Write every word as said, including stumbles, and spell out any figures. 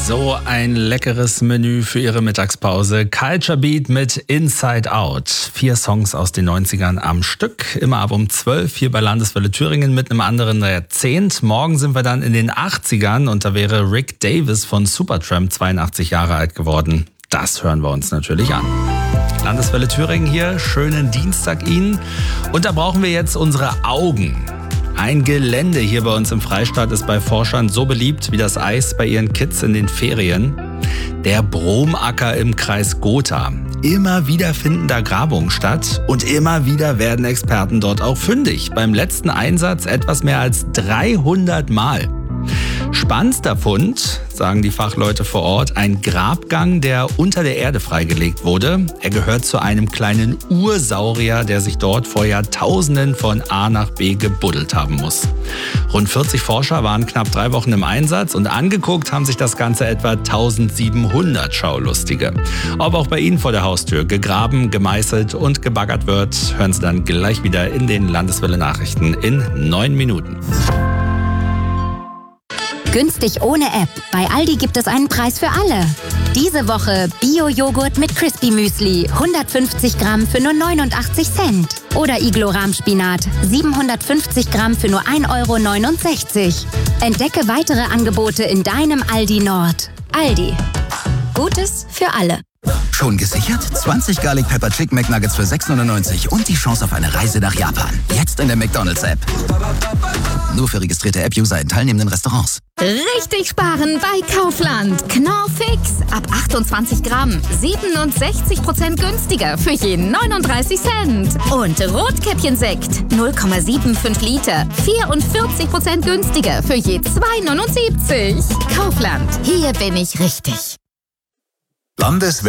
So ein leckeres Menü für Ihre Mittagspause. Culture Beat mit Inside Out. Vier Songs aus den neunzigern am Stück. Immer ab um zwölf hier bei Landeswelle Thüringen mit einem anderen Jahrzehnt. Morgen sind wir dann in den achtzigern und da wäre Rick Davis von Supertramp zweiundachtzig Jahre alt geworden. Das hören wir uns natürlich an. Landeswelle Thüringen hier. Schönen Dienstag Ihnen. Und da brauchen wir jetzt unsere Augen. Ein Gelände hier bei uns im Freistaat ist bei Forschern so beliebt wie das Eis bei ihren Kids in den Ferien. Der Bromacker im Kreis Gotha. Immer wieder finden da Grabungen statt und immer wieder werden Experten dort auch fündig. Beim letzten Einsatz etwas mehr als dreihundert Mal. Spannendster Fund, sagen die Fachleute vor Ort, ein Grabgang, der unter der Erde freigelegt wurde. Er gehört zu einem kleinen Ursaurier, der sich dort vor Jahrtausenden von A nach B gebuddelt haben muss. Rund vierzig Forscher waren knapp drei Wochen im Einsatz und angeguckt haben sich das Ganze etwa eintausendsiebenhundert Schaulustige. Ob auch bei Ihnen vor der Haustür gegraben, gemeißelt und gebaggert wird, hören Sie dann gleich wieder in den Landeswelle Nachrichten in neun Minuten. Günstig ohne App. Bei Aldi gibt es einen Preis für alle. Diese Woche Bio-Joghurt mit Crispy Müsli, hundertfünfzig Gramm für nur neunundachtzig Cent. Oder Iglo Rahmspinat, siebenhundertfünfzig Gramm für nur ein Euro neunundsechzig. Entdecke weitere Angebote in deinem Aldi Nord. Aldi. Gutes für alle. Schon gesichert? zwanzig Garlic Pepper Chicken McNuggets für sechs neunundneunzig und die Chance auf eine Reise nach Japan. Jetzt in der McDonald's-App. Nur für registrierte App-User in teilnehmenden Restaurants. Richtig sparen bei Kaufland. Knorr Fix. Ab achtundzwanzig Gramm. siebenundsechzig Prozent günstiger für jeden neununddreißig Cent. Und Rotkäppchensekt. null Komma fünfundsiebzig Liter. vierundvierzig Prozent günstiger für je zwei neunundsiebzig. Kaufland. Hier bin ich richtig. Landeswelle